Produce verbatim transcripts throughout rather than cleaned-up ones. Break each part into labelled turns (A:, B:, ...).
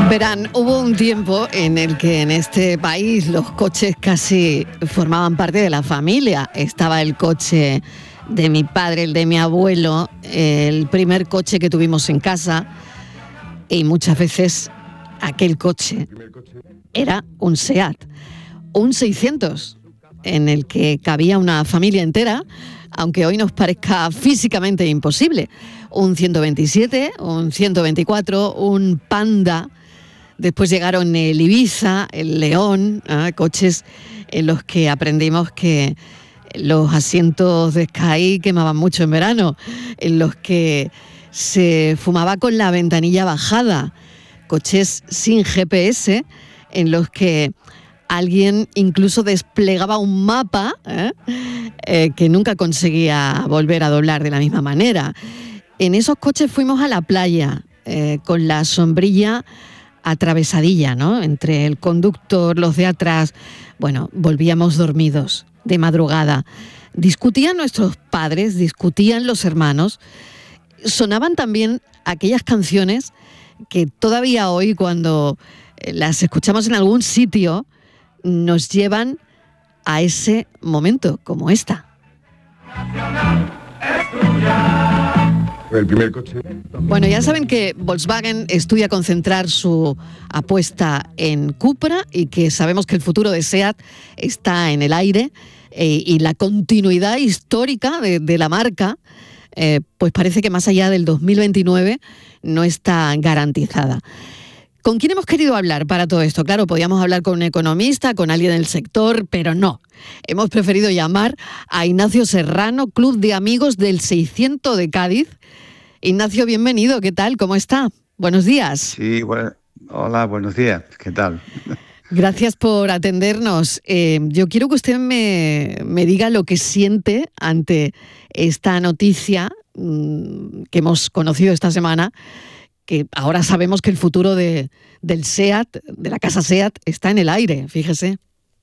A: Verán, hubo un tiempo en el que en este país los coches casi formaban parte de la familia. Estaba el coche de mi padre, el de mi abuelo, el primer coche que tuvimos en casa, y muchas veces aquel coche era un SEAT, un seiscientos, en el que cabía una familia entera, aunque hoy nos parezca físicamente imposible. Un ciento veintisiete, un ciento veinticuatro, un Panda. Después llegaron el Ibiza, el León, ¿eh? Coches en los que aprendimos que los asientos de Sky quemaban mucho en verano, en los que se fumaba con la ventanilla bajada, coches sin G P S, en los que alguien incluso desplegaba un mapa ¿eh? Eh, que nunca conseguía volver a doblar de la misma manera. En esos coches fuimos a la playa eh, con la sombrilla atravesadilla, ¿no? Entre el conductor, los de atrás. Bueno, volvíamos dormidos de madrugada. Discutían nuestros padres, discutían los hermanos. Sonaban también aquellas canciones que todavía hoy, cuando las escuchamos en algún sitio, nos llevan a ese momento, como esta.
B: El primer coche.
A: Bueno, ya saben que Volkswagen estudia concentrar su apuesta en Cupra y que sabemos que el futuro de SEAT está en el aire eh, y la continuidad histórica de, de la marca, eh, pues parece que más allá del dos mil veintinueve no está garantizada. ¿Con quién hemos querido hablar para todo esto? Claro, podíamos hablar con un economista, con alguien del sector, pero no. Hemos preferido llamar a Ignacio Serrano, Club de Amigos del seiscientos de Cádiz. Ignacio, bienvenido, ¿qué tal? ¿Cómo está? Buenos días.
C: Sí, bueno, hola, buenos días, ¿qué tal?
A: Gracias por atendernos. Eh, yo quiero que usted me, me diga lo que siente ante esta noticia mmm, que hemos conocido esta semana, que ahora sabemos que el futuro de, del SEAT, de la casa SEAT, está en el aire, fíjese.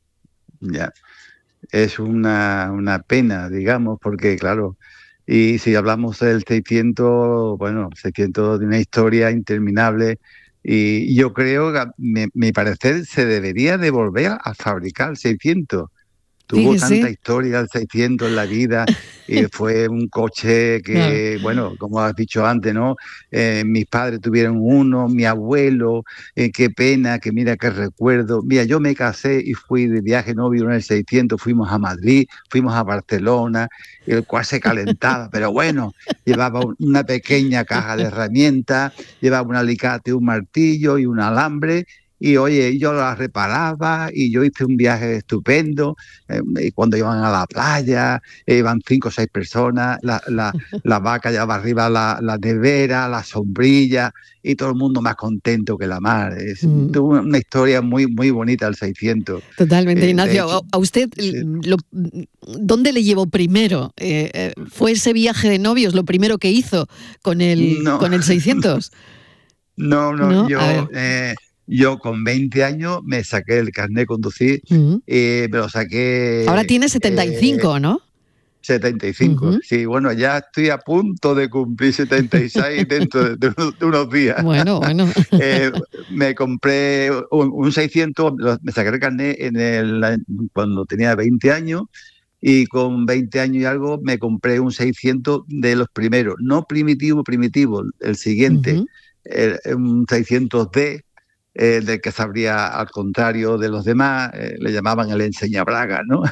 C: Ya, es una, una pena, digamos, porque claro, y si hablamos del seiscientos, bueno, seiscientos de una historia interminable, y yo creo que, mi, mi parecer, se debería de volver a fabricar el seiscientos. Tuvo
A: Fíjese.
C: tanta historia el seiscientos en la vida y fue un coche que, claro, bueno, como has dicho antes, ¿no? Eh, mis padres tuvieron uno, mi abuelo, eh, qué pena, que mira qué recuerdo. Mira, yo me casé y fui de viaje novio en el seiscientos, fuimos a Madrid, fuimos a Barcelona, el cual se calentaba, pero bueno, llevaba una pequeña caja de herramientas, llevaba un alicate, un martillo y un alambre. Y oye, yo la reparaba y yo hice un viaje estupendo. Eh, cuando iban a la playa, eh, iban cinco o seis personas, la, la, la vaca llevaba arriba la, la nevera, la sombrilla, y todo el mundo más contento que la mar. Es mm. una historia muy, muy bonita el seiscientos.
A: Totalmente, eh, Ignacio. Hecho, ¿a usted sí. lo, dónde le llevó primero? Eh, eh, ¿Fue ese viaje de novios lo primero que hizo con el, no. con el seiscientos?
C: No, no, ¿No? yo... Eh, Yo con veinte años me saqué el carnet de conducir, uh-huh. eh, me lo saqué...
A: Ahora tiene setenta y cinco, eh, ¿no?
C: setenta y cinco, uh-huh. Sí, bueno, ya estoy a punto de cumplir setenta y seis dentro de, de, unos, de unos días.
A: Bueno, bueno.
C: eh, me compré un, un seiscientos, me saqué el carnet en el, cuando tenía veinte años, y con veinte años y algo me compré un seiscientos de los primeros, no primitivo, primitivo, el siguiente, uh-huh. el, un seiscientos D, Eh, del que sabría al contrario de los demás, eh, le llamaban el enseñabraga, ¿no?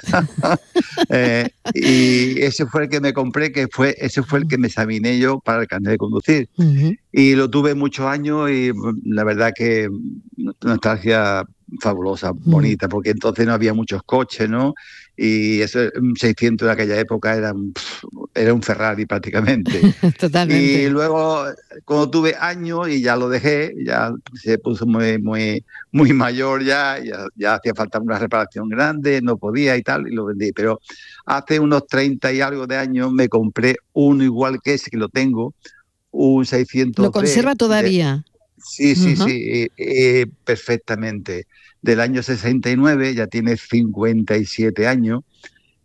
C: eh, y ese fue el que me compré, que fue ese fue el que me examiné yo para el carnet de conducir. Uh-huh. Y lo tuve muchos años y la verdad que una nostalgia fabulosa, uh-huh. bonita, porque entonces no había muchos coches, ¿no? Y ese seiscientos de aquella época era, era un Ferrari prácticamente.
A: Totalmente.
C: Y luego, cuando tuve años y ya lo dejé, ya se puso muy, muy, muy mayor ya, ya, ya hacía falta una reparación grande, no podía y tal, y lo vendí. Pero hace unos treinta y algo de años me compré uno igual que ese, que lo tengo, un seiscientos.
A: ¿Lo conserva todavía?
C: De, sí, sí, uh-huh. sí, eh, eh, perfectamente. Del año sesenta y nueve, ya tiene cincuenta y siete años,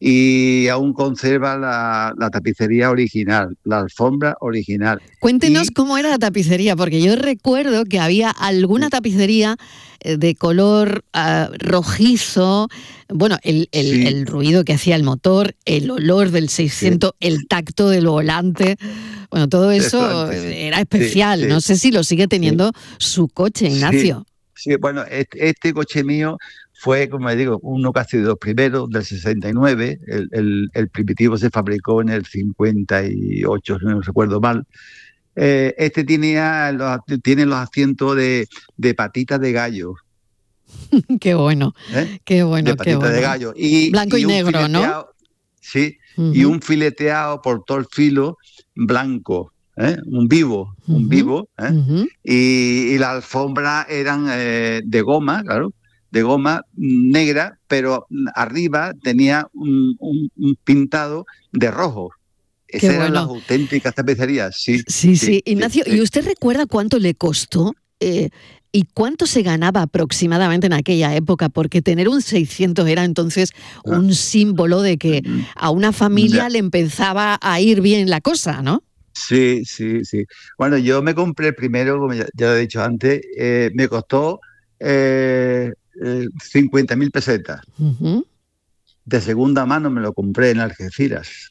C: y aún conserva la, la tapicería original, la alfombra original.
A: Cuéntenos
C: y,
A: cómo era la tapicería, porque yo recuerdo que había alguna tapicería de color uh, rojizo, bueno, el, el, sí. el ruido que hacía el motor, el olor del seiscientos, sí. el tacto del volante, bueno, todo eso sí. era especial. Sí, sí. No sé si lo sigue teniendo sí. su coche, Ignacio.
C: Sí, sí. Bueno, este, este coche mío fue, como le digo, uno casi de los primeros, del sesenta y nueve, el, el, el primitivo se fabricó en el cincuenta y ocho, si no recuerdo mal. Eh, este tenía los, tiene los asientos de, de patitas de gallo.
A: Qué bueno, ¿Eh? qué bueno,
C: de patitas
A: qué bueno.
C: de gallo. Y,
A: blanco y,
C: y
A: negro, ¿no?
C: Sí, uh-huh. y un fileteado por todo el filo blanco, ¿eh? un vivo, uh-huh. un vivo. ¿eh? Uh-huh. y, y las alfombras eran eh, de goma, claro, de goma negra, pero arriba tenía un, un, un pintado de rojo. Esas eran bueno. las auténticas tapicerías, sí.
A: Sí, sí, sí. Ignacio, sí, ¿y usted recuerda cuánto le costó eh, y cuánto se ganaba aproximadamente en aquella época? Porque tener un seiscientos era entonces un símbolo de que a una familia le empezaba a ir bien la cosa, ¿no?
C: Sí, sí, sí. Bueno, yo me compré el primero, como ya, ya lo he dicho antes, eh, me costó eh, eh, cincuenta mil pesetas. Uh-huh. De segunda mano me lo compré en Algeciras.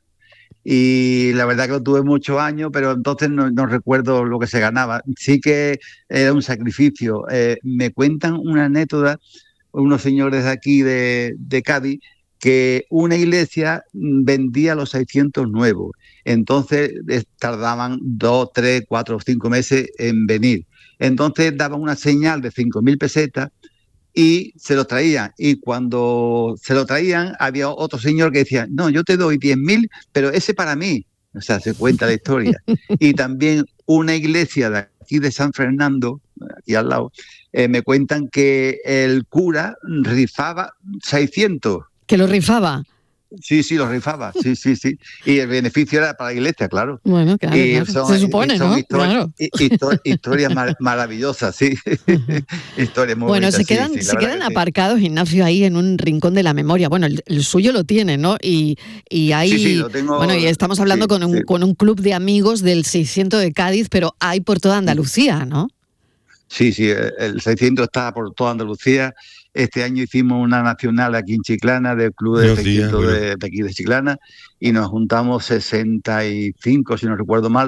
C: Y la verdad que lo tuve muchos años, pero entonces no, no recuerdo lo que se ganaba. Sí que era un sacrificio. Eh, me cuentan una anécdota, unos señores de aquí de, de Cádiz, que una iglesia vendía los seiscientos nuevos. Entonces tardaban dos, tres, cuatro o cinco meses en venir. Entonces daban una señal de cinco mil pesetas y se lo traían. Y cuando se lo traían, había otro señor que decía, no, yo te doy diez mil, pero ese para mí. O sea, se cuenta la historia. Y también una iglesia de aquí de San Fernando, aquí al lado, eh, me cuentan que el cura rifaba seiscientos.
A: ¿Que lo rifaba?
C: Sí, sí, los rifaba, sí, sí, sí. Y el beneficio era para la iglesia, claro.
A: Bueno, claro,
C: y
A: claro.
C: Son,
A: se supone,
C: son
A: ¿no?
C: Histori-
A: claro.
C: histori- historias mar- maravillosas, sí. Historias muy
A: bueno,
C: bonitas,
A: se quedan,
C: sí, sí,
A: se quedan
C: sí.
A: aparcados, Ignacio, ahí en un rincón de la memoria. Bueno, el, el suyo lo tiene, ¿no? Y, y ahí,
C: sí, sí, lo tengo,
A: bueno, y estamos hablando
C: sí,
A: con, un,
C: sí.
A: con un club de amigos del seiscientos de Cádiz, pero hay por toda Andalucía, ¿no?
C: Sí, sí, el seiscientos está por toda Andalucía. Este año hicimos una nacional aquí en Chiclana, del Club de seiscientos días, de, de aquí de Chiclana, y nos juntamos sesenta y cinco, si no recuerdo mal,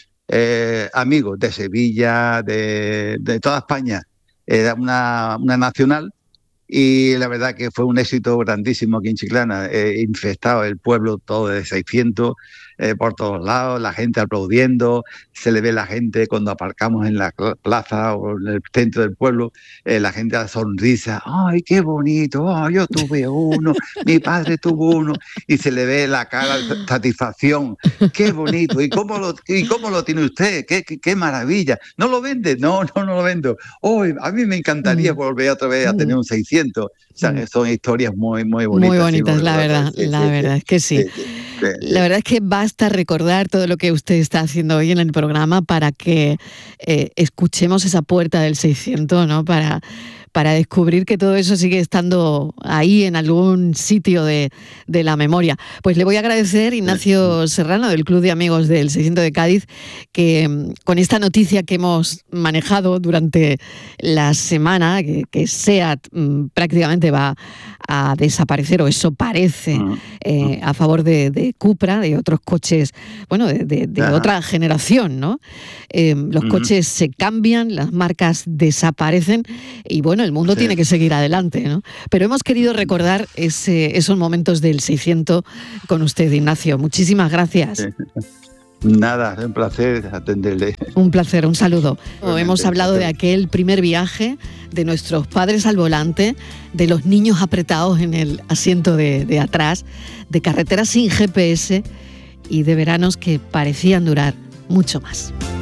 C: eh, amigos de Sevilla, de, de toda España. Era una, una nacional y la verdad que fue un éxito grandísimo aquí en Chiclana, eh, infestado el pueblo todo de seiscientos, eh, por todos lados, la gente aplaudiendo, se le ve la gente cuando aparcamos en la plaza o en el centro del pueblo, eh, la gente a la sonrisa, ¡ay, qué bonito! Oh, yo tuve uno, mi padre tuvo uno, y se le ve la cara de satisfacción, ¡qué bonito! ¿Y cómo lo, y cómo lo tiene usted? ¡Qué, qué, qué maravilla! ¿No lo vende? No, no, no lo vendo. Oh, a mí me encantaría mm. volver otra vez a tener un seiscientos. O sea, mm. son historias muy, muy bonitas.
A: Muy bonitas,
C: sí,
A: la verdad, sí, la sí, verdad sí, es que sí. sí, sí, sí la verdad es que basta recordar todo lo que usted está haciendo hoy en el programa para que eh, escuchemos esa puerta del seiscientos, ¿no? Para, para descubrir que todo eso sigue estando ahí en algún sitio de, de la memoria. Pues le voy a agradecer, Ignacio Serrano, del Club de Amigos del seiscientos de Cádiz, que con esta noticia que hemos manejado durante la semana, que, que SEAT mmm, prácticamente va a desaparecer, o eso parece, eh, a favor de, de Cupra, de otros coches, bueno, de, de, de otra generación, ¿no? Eh, los uh-huh. coches se cambian, las marcas desaparecen y bueno, el mundo sí. tiene que seguir adelante, ¿no? Pero hemos querido recordar ese, esos momentos del seiscientos con usted, Ignacio. Muchísimas gracias.
C: Sí. Nada, un placer atenderle.
A: Un placer, un saludo. Realmente, hemos hablado de aquel primer viaje, de nuestros padres al volante, de los niños apretados en el asiento de, de atrás, de carreteras sin G P S y de veranos que parecían durar mucho más.